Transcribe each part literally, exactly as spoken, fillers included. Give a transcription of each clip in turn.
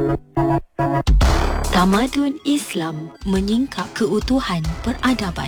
Tamadun Islam menyingkap keutuhan peradaban.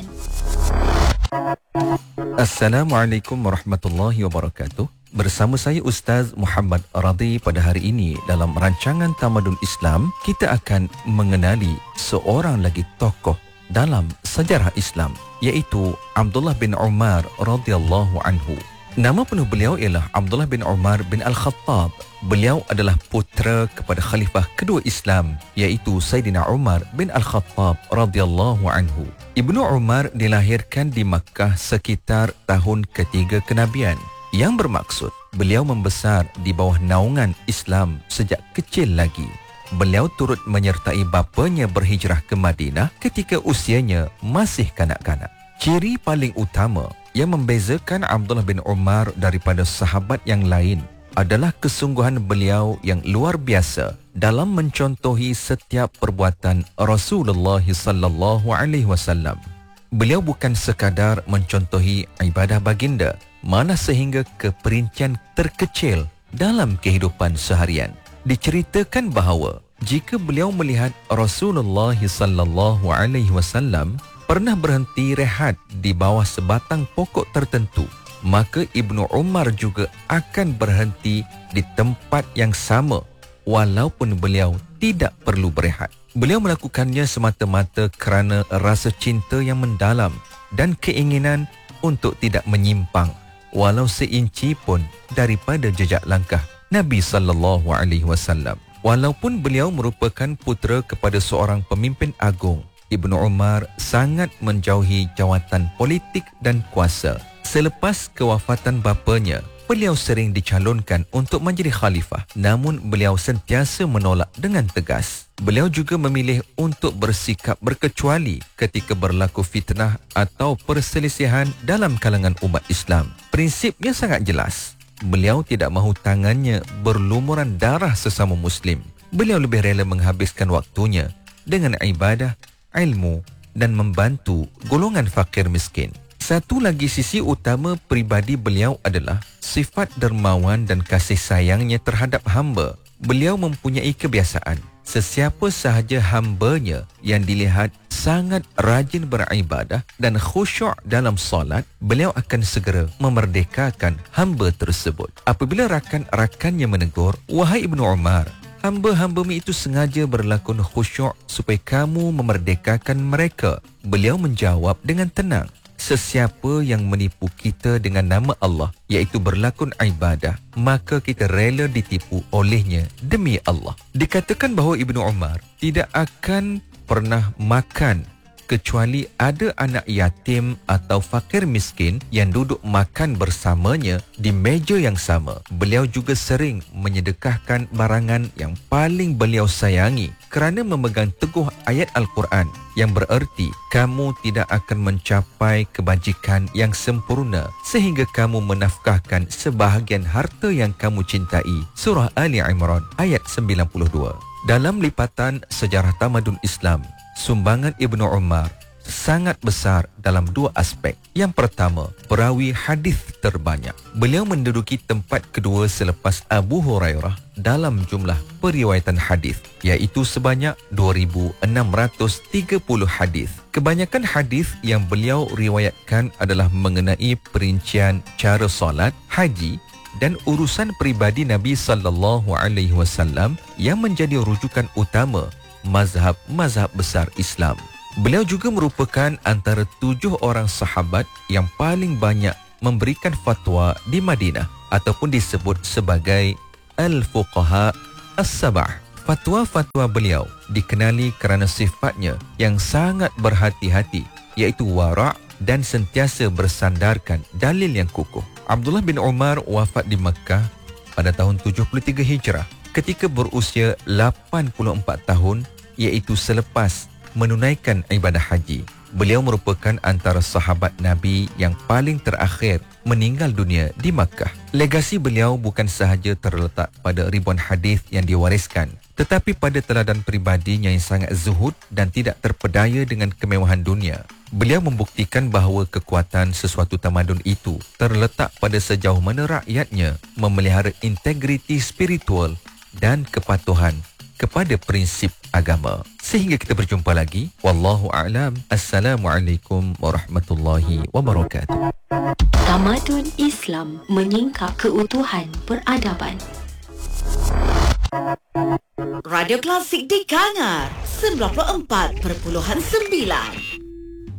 Assalamualaikum warahmatullahi wabarakatuh. Bersama saya Ustaz Muhammad Radhi. Pada hari ini dalam rancangan Tamadun Islam, kita akan mengenali seorang lagi tokoh dalam sejarah Islam, iaitu Abdullah bin Umar radhiyallahu anhu. Nama penuh beliau ialah Abdullah bin Umar bin Al-Khattab. Beliau adalah putera kepada khalifah kedua Islam, iaitu Sayyidina Umar bin Al-Khattab radhiyallahu anhu. Ibnu Umar dilahirkan di Makkah sekitar tahun ketiga kenabian, yang bermaksud beliau membesar di bawah naungan Islam sejak kecil lagi. Beliau turut menyertai bapanya berhijrah ke Madinah ketika usianya masih kanak-kanak. Ciri paling utama yang membezakan Abdullah bin Umar daripada sahabat yang lain adalah kesungguhan beliau yang luar biasa dalam mencontohi setiap perbuatan Rasulullah sallallahu alaihi wasallam. Beliau bukan sekadar mencontohi ibadah baginda, mana sehingga keperincian terkecil dalam kehidupan seharian. Diceritakan bahawa jika beliau melihat Rasulullah sallallahu alaihi wasallam pernah berhenti rehat di bawah sebatang pokok tertentu, maka Ibnu Umar juga akan berhenti di tempat yang sama walaupun beliau tidak perlu berehat. Beliau melakukannya semata-mata kerana rasa cinta yang mendalam dan keinginan untuk tidak menyimpang walau seinci pun daripada jejak langkah Nabi sallallahu alaihi wasallam. Walaupun beliau merupakan putera kepada seorang pemimpin agung, Ibnu Umar sangat menjauhi jawatan politik dan kuasa. Selepas kewafatan bapanya, beliau sering dicalonkan untuk menjadi khalifah, namun beliau sentiasa menolak dengan tegas. Beliau juga memilih untuk bersikap berkecuali ketika berlaku fitnah atau perselisihan dalam kalangan umat Islam. Prinsipnya sangat jelas. Beliau tidak mahu tangannya berlumuran darah sesama Muslim. Beliau lebih rela menghabiskan waktunya dengan ibadah, ilmu dan membantu golongan fakir miskin. Satu lagi sisi utama peribadi beliau adalah sifat dermawan dan kasih sayangnya terhadap hamba. Beliau mempunyai kebiasaan, sesiapa sahaja hambanya yang dilihat sangat rajin beribadah dan khusyuk dalam solat, beliau akan segera memerdekakan hamba tersebut. Apabila rakan-rakannya menegur, "Wahai Ibnu Umar, hamba-hambamu itu sengaja berlakon khusyuk supaya kamu memerdekakan mereka." Beliau menjawab dengan tenang, "Sesiapa yang menipu kita dengan nama Allah, iaitu berlakon ibadah, maka kita rela ditipu olehnya demi Allah." Dikatakan bahawa Ibnu Umar tidak akan pernah makan kecuali ada anak yatim atau fakir miskin yang duduk makan bersamanya di meja yang sama. Beliau juga sering menyedekahkan barangan yang paling beliau sayangi kerana memegang teguh ayat Al-Quran yang bererti kamu tidak akan mencapai kebajikan yang sempurna sehingga kamu menafkahkan sebahagian harta yang kamu cintai. Surah Ali Imran ayat sembilan puluh dua. Dalam lipatan sejarah tamadun Islam, sumbangan Ibnu Umar sangat besar dalam dua aspek. Yang pertama, perawi hadis terbanyak. Beliau menduduki tempat kedua selepas Abu Hurairah dalam jumlah periwayatan hadis, iaitu sebanyak dua ribu enam ratus tiga puluh hadis. Kebanyakan hadis yang beliau riwayatkan adalah mengenai perincian cara solat, haji dan urusan peribadi Nabi sallallahu alaihi wasallam yang menjadi rujukan utama mazhab-mazhab besar Islam. Beliau juga merupakan antara tujuh orang sahabat yang paling banyak memberikan fatwa di Madinah ataupun disebut sebagai Al-Fuqaha As-Sab'ah. Fatwa-fatwa beliau dikenali kerana sifatnya yang sangat berhati-hati, iaitu wara' dan sentiasa bersandarkan dalil yang kukuh. Abdullah bin Umar wafat di Makkah pada tahun tujuh puluh tiga Hijrah ketika berusia lapan puluh empat tahun, iaitu selepas menunaikan ibadah haji. Beliau merupakan antara sahabat Nabi yang paling terakhir meninggal dunia di Makkah. Legasi beliau bukan sahaja terletak pada ribuan hadis yang diwariskan, tetapi pada teladan pribadinya yang sangat zuhud dan tidak terpedaya dengan kemewahan dunia. Beliau membuktikan bahawa kekuatan sesuatu tamadun itu terletak pada sejauh mana rakyatnya memelihara integriti spiritual dan kepatuhan kepada prinsip agama. Sehingga kita berjumpa lagi. Wallahu a'lam. Assalamualaikum warahmatullahi wabarakatuh. Tamadun Islam menyingkap keutuhan peradaban. Radio Klasik di Kangar sembilan puluh empat perpuluhan sembilan.